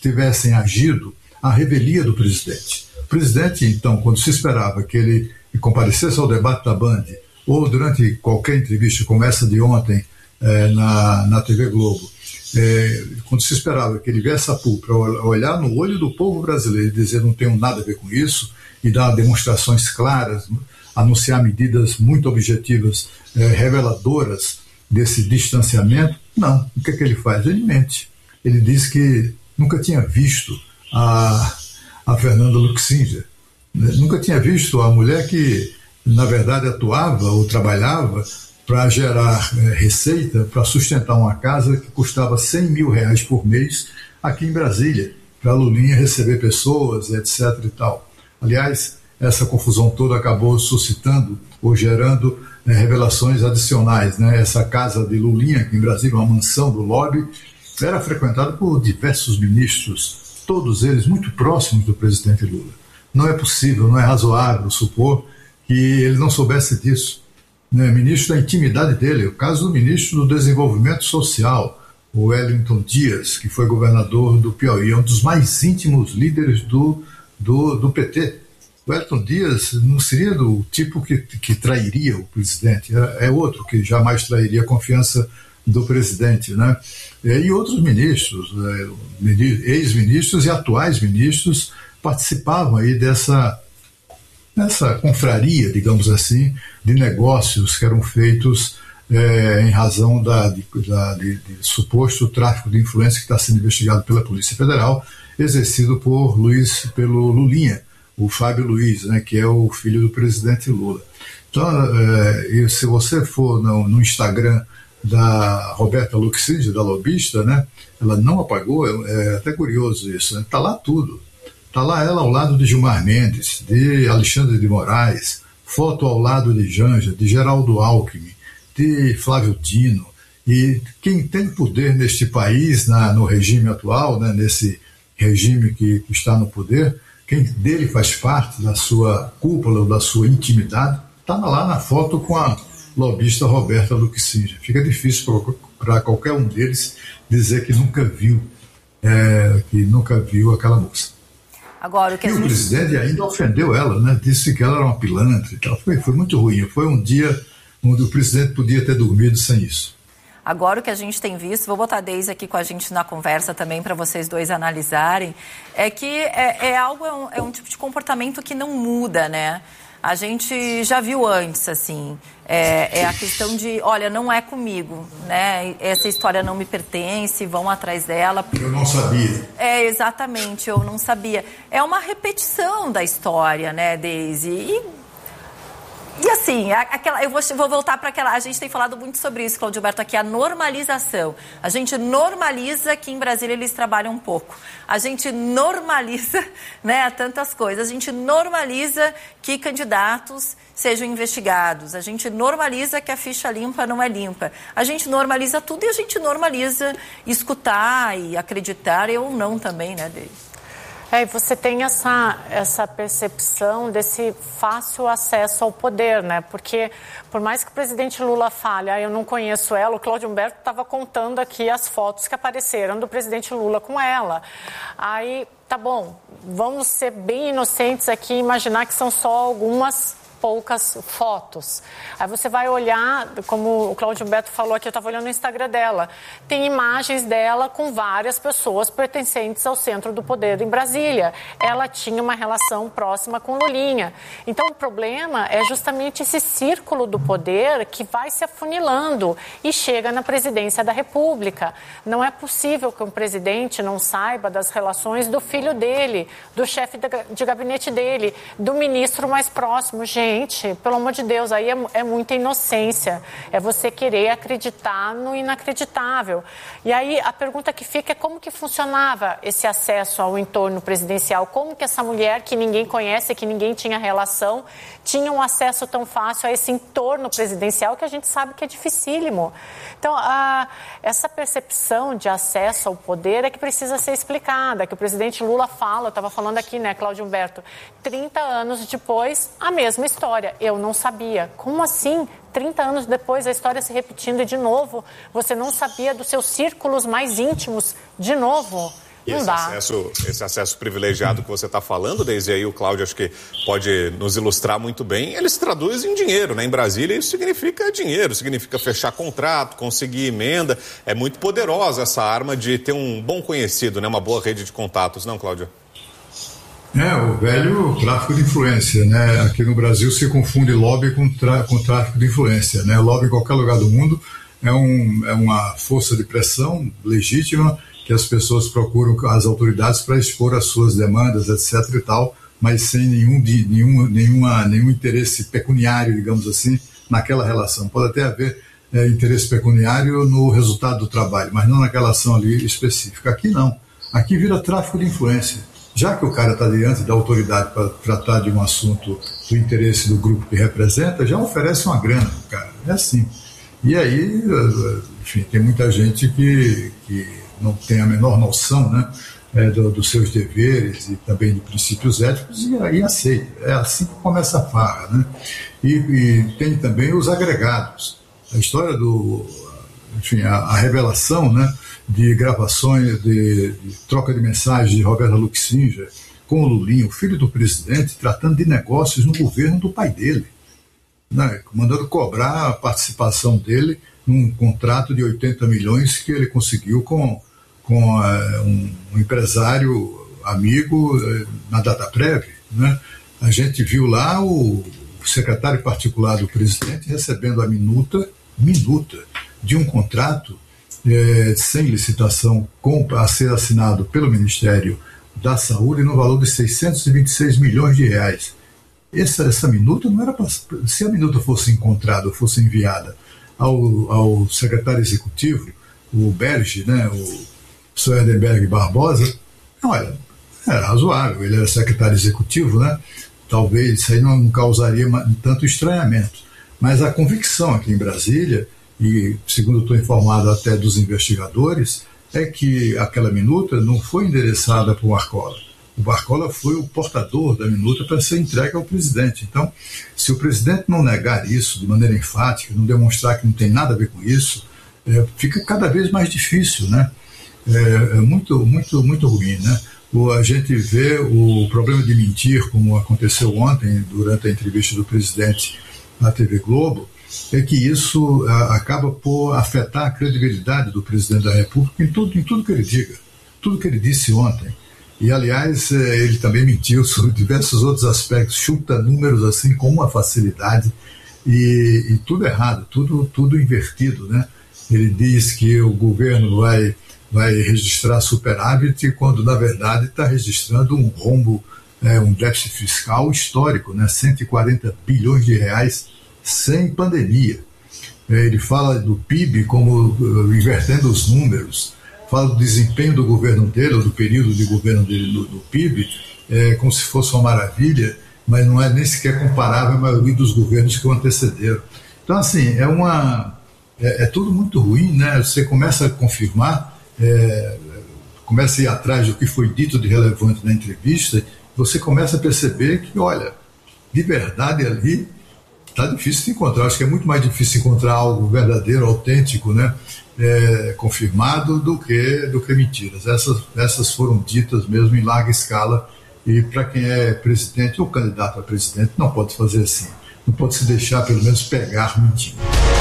tivessem agido à revelia do presidente. O presidente, então, quando se esperava que ele comparecesse ao debate da Band, ou durante qualquer entrevista como essa de ontem na TV Globo, quando se esperava que ele viesse a público para olhar no olho do povo brasileiro e dizer não tenho nada a ver com isso, e dar demonstrações claras, anunciar medidas muito objetivas, reveladoras desse distanciamento, não. O que é que ele faz? Ele mente. Ele diz que nunca tinha visto a Fernanda Luxinger, nunca tinha visto a mulher que, na verdade, atuava ou trabalhava para gerar receita, para sustentar uma casa que custava R$100 mil por mês aqui em Brasília, para Lulinha receber pessoas, etc. e tal. Aliás, essa confusão toda acabou suscitando ou gerando revelações adicionais, né? Essa casa de Lulinha, aqui em Brasília, uma mansão do lobby, era frequentada por diversos ministros, todos eles muito próximos do presidente Lula. Não é possível, não é razoável supor que ele não soubesse disso. Ministro da intimidade dele, o caso do ministro do Desenvolvimento Social, o Wellington Dias, que foi governador do Piauí, é um dos mais íntimos líderes do PT. O Wellington Dias não seria do tipo que trairia o presidente, é outro que jamais trairia a confiança do presidente, né? E outros ministros, ex-ministros e atuais ministros participavam aí dessa confraria, digamos assim, de negócios que eram feitos em razão de suposto tráfico de influência que está sendo investigado pela Polícia Federal, exercido pelo Lulinha, o Fábio Luiz, né, que é o filho do presidente Lula. Então, se você for no Instagram da Roberta Luxinger, da lobista, né, ela não apagou, é até curioso isso, está lá tudo. Está lá ela ao lado de Gilmar Mendes, de Alexandre de Moraes, foto ao lado de Janja, de Geraldo Alckmin, de Flávio Dino. E quem tem poder neste país, no regime atual, né, nesse regime que está no poder, quem dele faz parte da sua cúpula ou da sua intimidade, está lá na foto com a lobista Roberta Luxinger. Fica difícil para qualquer um deles dizer que nunca viu aquela moça. Agora, o presidente ainda ofendeu ela, né? Disse que ela era uma pilantra e tal. Foi muito ruim. Foi um dia onde o presidente podia ter dormido sem isso. Agora, o que a gente tem visto, vou botar a Deise aqui com a gente na conversa também para vocês dois analisarem, é que é um tipo de comportamento que não muda, né? A gente já viu antes, assim, é a questão de, olha, não é comigo, né? Essa história não me pertence, vão atrás dela. Eu não sabia. Exatamente, eu não sabia. É uma repetição da história, né, Deise? E assim, eu vou voltar para aquela... A gente tem falado muito sobre isso, Cláudio Alberto, aqui, a normalização. A gente normaliza que em Brasília eles trabalham um pouco. A gente normaliza, né, tantas coisas. A gente normaliza que candidatos sejam investigados. A gente normaliza que a ficha limpa não é limpa. A gente normaliza tudo e a gente normaliza escutar e acreditar ou não também, né, Deise? E você tem essa percepção desse fácil acesso ao poder, né? Porque, por mais que o presidente Lula fale, eu não conheço ela, o Cláudio Humberto estava contando aqui as fotos que apareceram do presidente Lula com ela. Aí, tá bom, vamos ser bem inocentes aqui e imaginar que são só algumas poucas fotos. Aí você vai olhar, como o Cláudio Humberto falou aqui, eu estava olhando no Instagram dela, tem imagens dela com várias pessoas pertencentes ao centro do poder em Brasília. Ela tinha uma relação próxima com Lulinha. Então o problema é justamente esse círculo do poder que vai se afunilando e chega na presidência da República. Não é possível que um presidente não saiba das relações do filho dele, do chefe de gabinete dele, do ministro mais próximo. Gente, pelo amor de Deus, aí é muita inocência. É você querer acreditar no inacreditável. E aí a pergunta que fica é como que funcionava esse acesso ao entorno presidencial? Como que essa mulher que ninguém conhece, que ninguém tinha relação, tinha um acesso tão fácil a esse entorno presidencial que a gente sabe que é dificílimo. Então, essa percepção de acesso ao poder é que precisa ser explicada, que o presidente Lula fala, eu estava falando aqui, né, Cláudio Humberto, 30 anos depois, a mesma história. Eu não sabia. Como assim? 30 anos depois, a história se repetindo de novo. Você não sabia dos seus círculos mais íntimos de novo. E esse acesso privilegiado que você está falando, Deise, aí o Cláudio acho que pode nos ilustrar muito bem, ele se traduz em dinheiro, né? Em Brasília isso significa dinheiro, significa fechar contrato, conseguir emenda. É muito poderosa essa arma de ter um bom conhecido, né? Uma boa rede de contatos, não, Cláudio? O velho tráfico de influência, né? Aqui no Brasil se confunde lobby com tráfico de influência, né? Lobby em qualquer lugar do mundo é uma força de pressão legítima que as pessoas procuram as autoridades para expor as suas demandas, etc. e tal, mas sem nenhum interesse pecuniário, digamos assim, naquela relação. Pode até haver interesse pecuniário no resultado do trabalho, mas não naquela ação ali específica. Aqui não. Aqui vira tráfico de influência. Já que o cara está diante da autoridade para tratar de um assunto do interesse do grupo que representa, já oferece uma grana pro cara. É assim. E aí, enfim, tem muita gente que não tem a menor noção, né, dos seus deveres e também de princípios éticos e aceita. É assim que começa a farra, né? E tem também os agregados. A história a revelação, né, de gravações, de troca de mensagens de Roberta Luxinger com o Lulinho, filho do presidente, tratando de negócios no governo do pai dele, né, mandando cobrar a participação dele num contrato de 80 milhões que ele conseguiu com um empresário amigo na Dataprev, né? A gente viu lá o secretário particular do presidente recebendo a minuta de um contrato sem licitação a ser assinado pelo Ministério da Saúde no valor de 626 milhões de reais. Essa minuta não era para... Se a minuta fosse encontrada, fosse enviada ao secretário executivo, o Berge, né, o Sr. Edenberg Barbosa, olha, era razoável, ele era secretário executivo, né? Talvez isso aí não causaria tanto estranhamento. Mas a convicção aqui em Brasília, e segundo estou informado até dos investigadores, é que aquela minuta não foi endereçada para o Marcola. O Marcola foi o portador da minuta para ser entregue ao presidente. Então, se o presidente não negar isso de maneira enfática, não demonstrar que não tem nada a ver com isso, fica cada vez mais difícil, né? É muito ruim, né? A gente vê o problema de mentir, como aconteceu ontem, durante a entrevista do presidente na TV Globo, é que isso acaba por afetar a credibilidade do presidente da República em tudo que ele diga, tudo que ele disse ontem. E, aliás, ele também mentiu sobre diversos outros aspectos, chuta números assim com uma facilidade e tudo errado, tudo invertido, né? Ele diz que o governo vai registrar superávit quando, na verdade, está registrando um rombo, um déficit fiscal histórico, né? 140 bilhões de reais sem pandemia. Ele fala do PIB como invertendo os números, fala do desempenho do governo dele, ou do período de governo dele do PIB, como se fosse uma maravilha, mas não é nem sequer comparável à maioria dos governos que o antecederam. Então, assim, é tudo muito ruim, né? Você começa a confirmar, começa a ir atrás do que foi dito de relevante na entrevista, você começa a perceber que, olha, de verdade ali está difícil de encontrar. Acho que é muito mais difícil encontrar algo verdadeiro, autêntico, né? Confirmado do que mentiras. Essas foram ditas mesmo em larga escala, e para quem é presidente ou candidato a presidente não pode fazer assim, não pode se deixar pelo menos pegar mentindo.